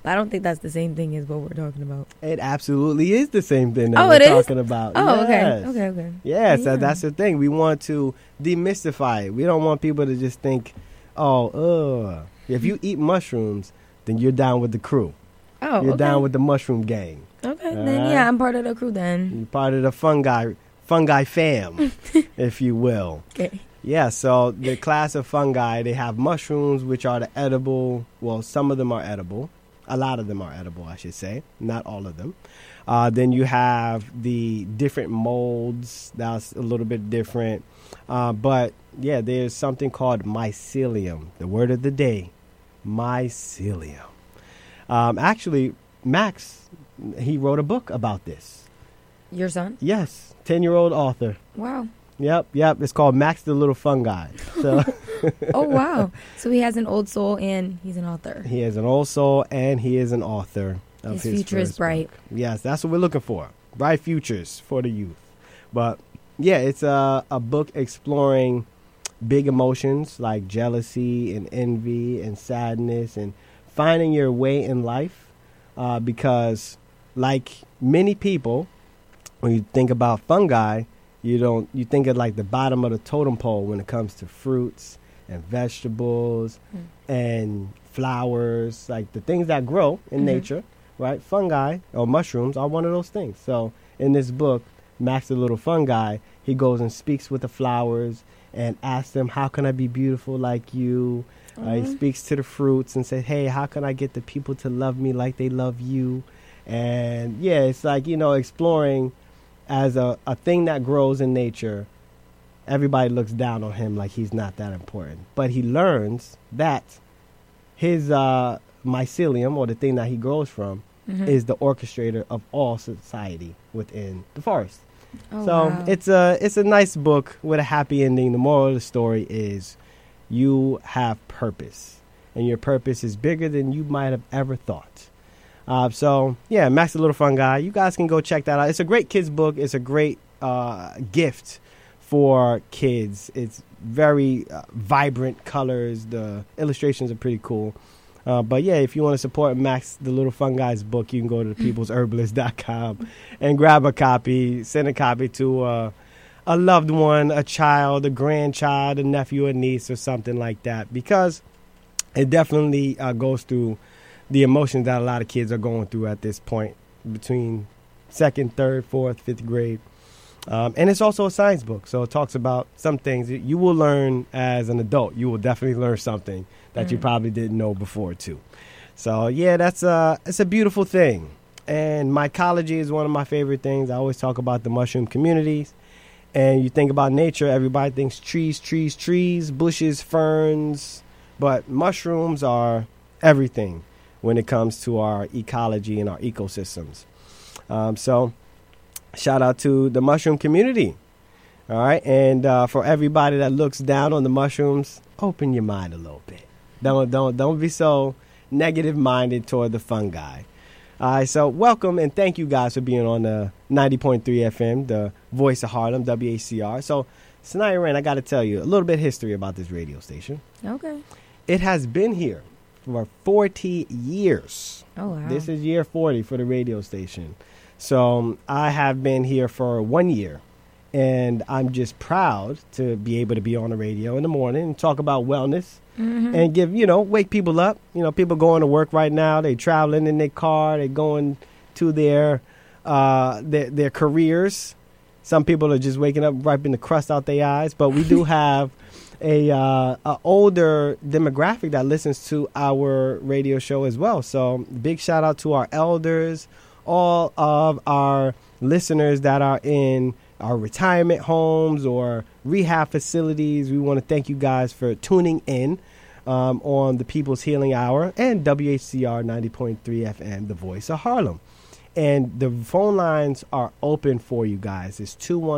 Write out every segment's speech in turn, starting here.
I don't think that's the same thing as what we're talking about. It absolutely is the same thing that Oh, we're it is? talking about. Oh, Yes. okay. Yes, Yeah. that's the thing. We want to demystify it. We don't want people to just think, if you eat mushrooms, then you're down with the crew. Oh, You're okay. down with the mushroom gang. Okay, All then right. yeah, I'm part of the crew then. You're part of the fungi fam, if you will. Okay. Yeah, so the class of fungi, they have mushrooms, which are the edible. Well, some of them are edible. A lot of them are edible, I should say. Not all of them. Then you have the different molds. That's a little bit different. But, yeah, there's something called mycelium. The word of the day, mycelium. Actually, Max, he wrote a book about this. Your son? Yes, 10-year-old author. Wow. Yep. It's called Max the Little Fungi. So Oh, wow. So he has an old soul and he's an author. he is an old soul and he is an author of His his future is first bright. book. Yes, that's what we're looking for. Bright futures for the youth. But yeah, it's a book exploring big emotions like jealousy and envy and sadness and finding your way in life. Because like many people, when you think about fungi, you think of like the bottom of the totem pole when it comes to fruits and vegetables and flowers, like the things that grow in nature, right? Fungi or mushrooms are one of those things. So in this book, Max the Little Fungi, he goes and speaks with the flowers and asks them, how can I be beautiful like you? He speaks to the fruits and says, hey, how can I get the people to love me like they love you? And yeah, it's like, exploring as a thing that grows in nature. Everybody looks down on him like he's not that important. But he learns that his mycelium, or the thing that he grows from, is the orchestrator of all society within the forest. Oh, So wow. it's a nice book with a happy ending. The moral of the story is you have purpose, and your purpose is bigger than you might have ever thought. So yeah, Max the Little Fungi. You guys can go check that out. It's a great kids book. It's a great gift for kids. It's very vibrant colors. The illustrations are pretty cool. But yeah, if you want to support Max the Little Fungi's book, you can go to thepeoplesherbalist.com and grab a copy. Send a copy to a loved one, a child, a grandchild, a nephew, a niece, or something like that, because it definitely goes through the emotions that a lot of kids are going through at this point between 2nd, 3rd, 4th, 5th grade. And it's also a science book, so it talks about some things that you will learn as an adult. You will definitely learn something that you probably didn't know before, too. So, yeah, it's a beautiful thing. And mycology is one of my favorite things. I always talk about the mushroom communities. And you think about nature, everybody thinks trees, bushes, ferns. But mushrooms are everything when it comes to our ecology and our ecosystems. So shout out to the mushroom community. All right. And for everybody that looks down on the mushrooms, open your mind a little bit. Don't be so negative minded toward the fungi. All right. So welcome and thank you guys for being on the 90.3 FM, the voice of Harlem, WHCR. So Sanaya Rain, I got to tell you a little bit of history about this radio station. Okay. It has been here for 40 years. Oh, wow. This is year 40 for the radio station. So I have been here for 1 year, and I'm just proud to be able to be on the radio in the morning and talk about wellness and give, wake people up. People going to work right now. They traveling in their car. They going to their careers. Some people are just waking up, wiping the crust out their eyes. But we do have a older demographic that listens to our radio show as well. So big shout out to our elders, all of our listeners that are in our retirement homes or rehab facilities. We want to thank you guys for tuning in on the People's Healing Hour and WHCR 90.3 FM, the voice of Harlem. And the phone lines are open for you guys. It's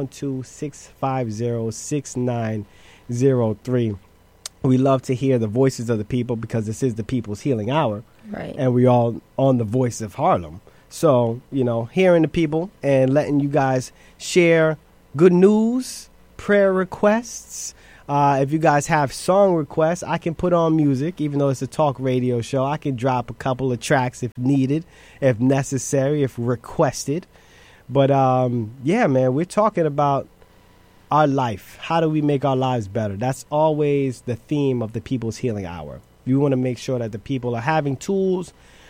212-650-6903. We love to hear the voices of the people because this is the People's Healing Hour. Right. And we all on the voice of Harlem. So, hearing the people and letting you guys share good news, prayer requests, If you guys have song requests, I can put on music, even though it's a talk radio show. I can drop a couple of tracks if needed, if necessary, if requested. But yeah, man, we're talking about our life. How do we make our lives better? That's always the theme of the People's Healing Hour. We want to make sure that the people are having tools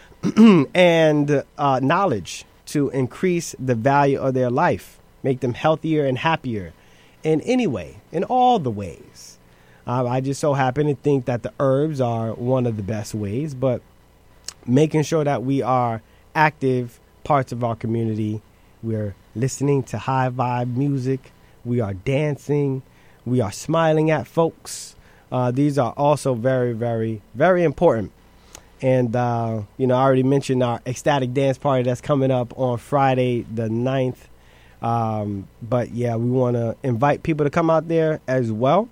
and knowledge to increase the value of their life, make them healthier and happier in any way, in all the ways. I just so happen to think that the herbs are one of the best ways, but making sure that we are active parts of our community. We're listening to high vibe music. We are dancing. We are smiling at folks. These are also very, very, very important. And, I already mentioned our ecstatic dance party that's coming up on Friday the 9th. But, yeah, we want to invite people to come out there as well.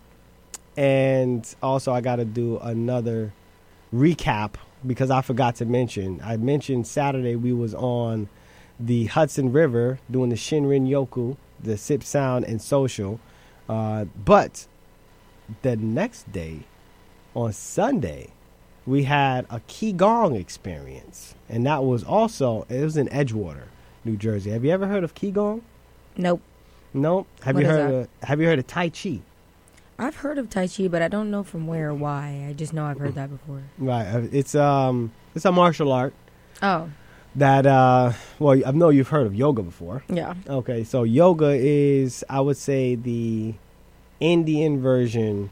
And also I got to do another recap because I forgot to mention. I mentioned Saturday we was on the Hudson River doing the Shinrin Yoku, the Sip Sound and Social. But the next day, on Sunday, we had a Qigong experience. And that was also, it was in Edgewater, New Jersey. Have you ever heard of Qigong? Nope. No? Have you heard of Tai Chi? I've heard of Tai Chi, but I don't know from where or why. I just know I've heard that before. Right. It's a martial art. Oh. That, I know you've heard of yoga before. Yeah. Okay, so yoga is, I would say, the Indian version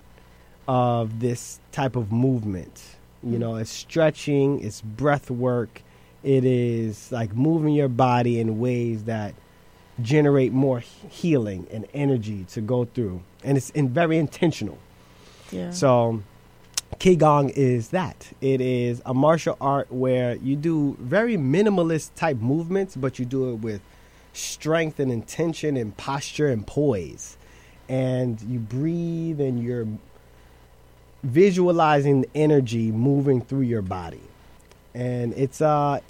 of this type of movement. You know, it's stretching, it's breath work. It is like moving your body in ways that generate more healing and energy to go through. And it's very intentional. Yeah. So Qigong is that. It is a martial art where you do very minimalist type movements, but you do it with strength and intention and posture and poise. And you breathe and you're visualizing the energy moving through your body. And it's a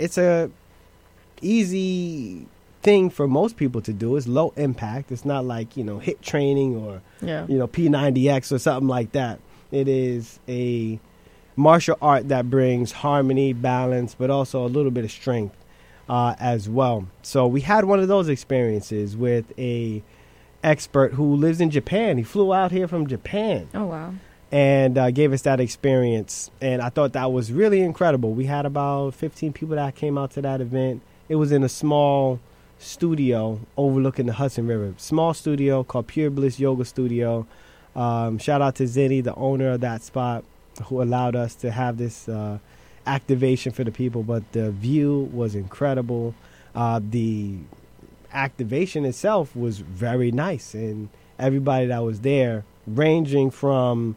easy thing for most people to do. It's low impact. It's not like, HIIT training or, P90X or something like that. It is a martial art that brings harmony, balance, but also a little bit of strength as well. So we had one of those experiences with a expert who lives in Japan. He flew out here from Japan. Oh, wow. And gave us that experience. And I thought that was really incredible. We had about 15 people that came out to that event. It was in a small studio overlooking the Hudson River. Small studio called Pure Bliss Yoga Studio. Shout out to Zenny, the owner of that spot, who allowed us to have this activation for the people. But the view was incredible. The activation itself was very nice. And everybody that was there, ranging from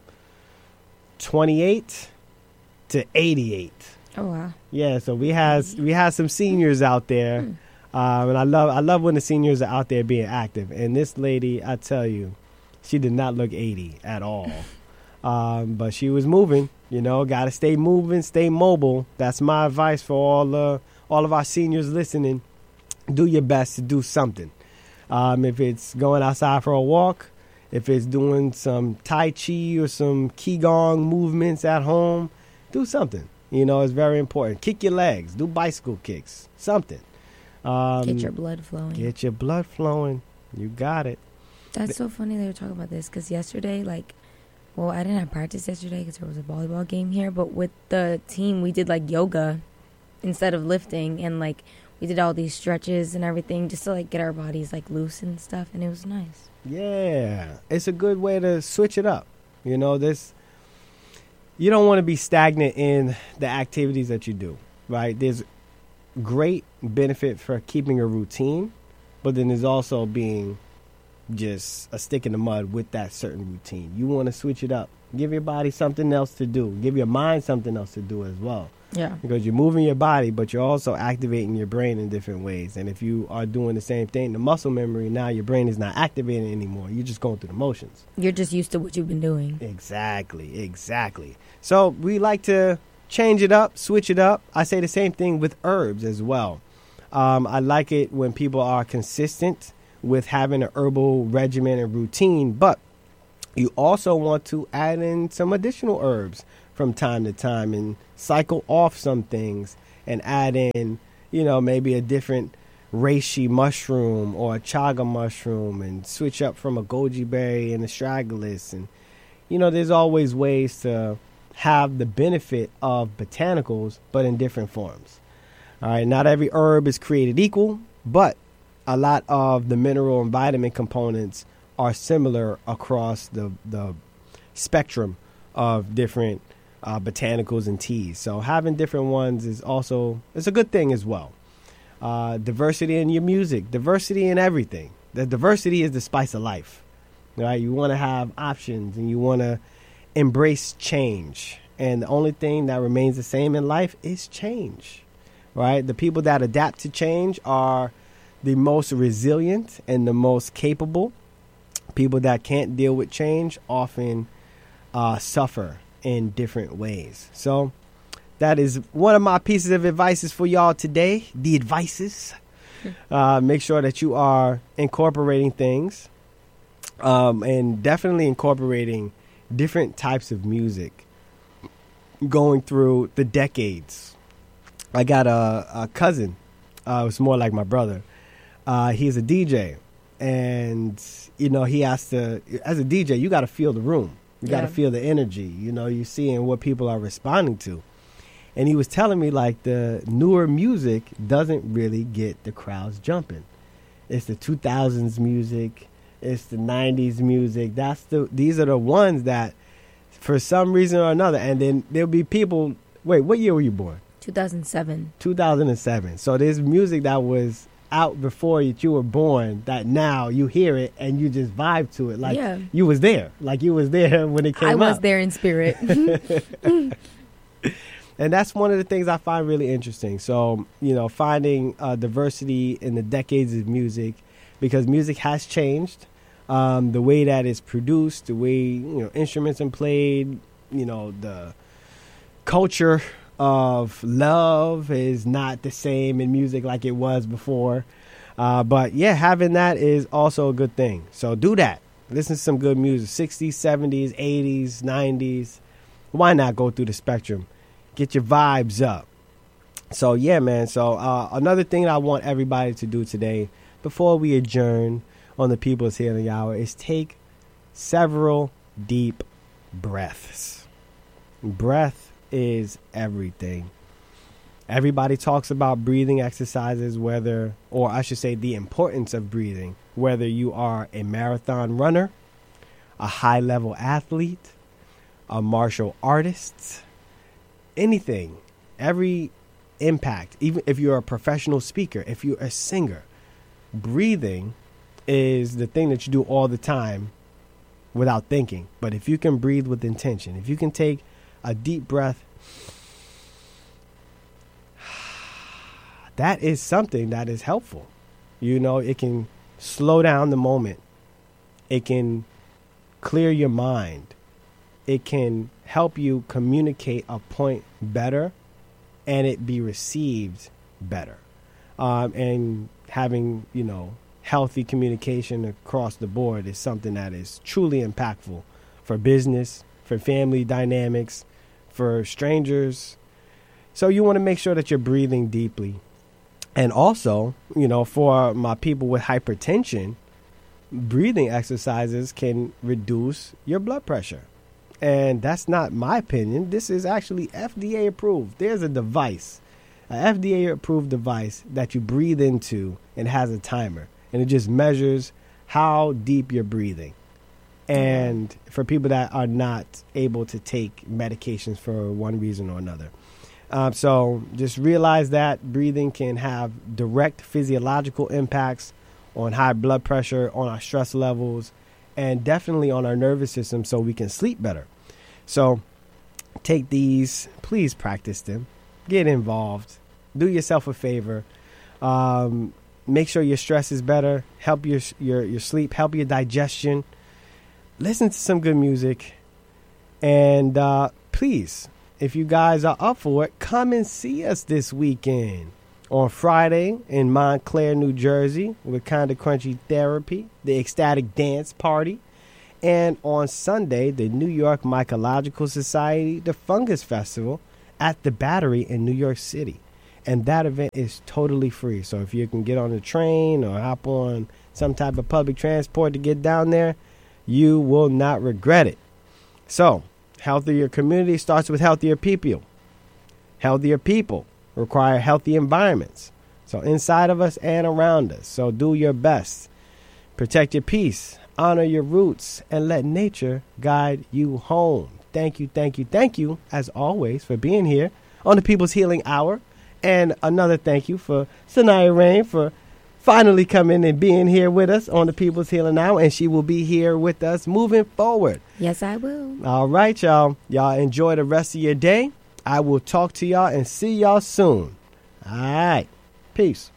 28 to 88. Oh, wow. Yeah, so we had some seniors out there. And I love when the seniors are out there being active. And this lady, I tell you, she did not look 80 at all. But she was moving, got to stay moving, stay mobile. That's my advice for all of our seniors listening. Do your best to do something. If it's going outside for a walk, if it's doing some Tai Chi or some Qigong movements at home, do something. It's very important. Kick your legs. Do bicycle kicks. Something. Get your blood flowing. Get your blood flowing. You got it. That's so funny that you're talking about this because yesterday, I didn't have practice yesterday because there was a volleyball game here, but with the team, we did yoga instead of lifting, and we did all these stretches and everything just to get our bodies loose and stuff, and it was nice. Yeah, it's a good way to switch it up. You don't want to be stagnant in the activities that you do, right? There's great benefit for keeping a routine, but then there's also being just a stick in the mud with that certain routine. You want to switch it up. Give your body something else to do. Give your mind something else to do as well. Yeah. Because you're moving your body, but you're also activating your brain in different ways. And if you are doing the same thing, the muscle memory, now your brain is not activating anymore. You're just going through the motions. You're just used to what you've been doing. Exactly. So we like to change it up, switch it up. I say the same thing with herbs as well. I like it when people are consistent with having an herbal regimen and routine, but You also want to add in some additional herbs from time to time and cycle off some things and add in, maybe a different reishi mushroom or a chaga mushroom and switch up from a goji berry and astragalus. And, there's always ways to have the benefit of botanicals, but in different forms. All right, not every herb is created equal, but a lot of the mineral and vitamin components are similar across the spectrum of different botanicals and teas. So having different ones is a good thing as well. Diversity in your music, diversity in everything. The diversity is the spice of life, right? You want to have options and you want to embrace change. And the only thing that remains the same in life is change, right? The people that adapt to change are the most resilient and the most capable. People that can't deal with change often suffer in different ways. So that is one of my pieces of advice for y'all today. The advices. Make sure that you are incorporating things and definitely incorporating different types of music going through the decades. I got a cousin. It's more like my brother. He's a DJ. And, he has to, as a DJ, you got to feel the room. You got to feel the energy. You're seeing what people are responding to. And he was telling me, like, the newer music doesn't really get the crowds jumping. It's the 2000s music. It's the 90s music. These are the ones that, for some reason or another, and then there'll be people, wait, what year were you born? 2007. 2007. So there's music that was out before you were born that now you hear it and you just vibe to it like you was there. Like you was there when it came out. I was there in spirit. And that's one of the things I find really interesting. So, finding diversity in the decades of music, because music has changed. The way that it's produced, the way, instruments are played, the culture of love is not the same in music like it was before. But having that is also a good thing. So do that. Listen to some good music, 60s, 70s, 80s, 90s. Why not go through the spectrum? Get your vibes up. So, man. So another thing that I want everybody to do today before we adjourn on the People's Healing Hour is take several deep breaths. Breath is everything. Everybody talks about breathing exercises, the importance of breathing, whether you are a marathon runner, a high-level athlete, a martial artist, anything, every impact, even if you're a professional speaker, if you're a singer, breathing is the thing that you do all the time without thinking. But if you can breathe with intention, if you can take a deep breath, that is something that is helpful. It can slow down the moment. It can clear your mind. It can help you communicate a point better and it be received better. And having, healthy communication across the board is something that is truly impactful for business, for family dynamics, for strangers. So you want to make sure that you're breathing deeply. And also, for my people with hypertension, breathing exercises can reduce your blood pressure. And that's not my opinion. This is actually FDA approved. There's a device, an FDA approved device that you breathe into and has a timer. And it just measures how deep you're breathing. And for people that are not able to take medications for one reason or another. So just realize that breathing can have direct physiological impacts on high blood pressure, on our stress levels, and definitely on our nervous system so we can sleep better. So take these, please practice them, get involved, do yourself a favor, make sure your stress is better, help your sleep, help your digestion, listen to some good music, and please, if you guys are up for it, come and see us this weekend on Friday in Montclair, New Jersey with Kinda Crunchy Therapy, the Ecstatic Dance Party. And on Sunday, the New York Mycological Society, the Fungus Festival at the Battery in New York City. And that event is totally free. So if you can get on a train or hop on some type of public transport to get down there, you will not regret it. So, healthier community starts with healthier people. Healthier people require healthy environments. So inside of us and around us. So do your best. Protect your peace. Honor your roots. And let nature guide you home. Thank you, as always, for being here on the People's Healing Hour. And another thank you for Sanaya Rain for finally coming and being here with us on the People's Healing Hour. And she will be here with us moving forward. Yes, I will. All right, y'all. Y'all enjoy the rest of your day. I will talk to y'all and see y'all soon. All right. Peace.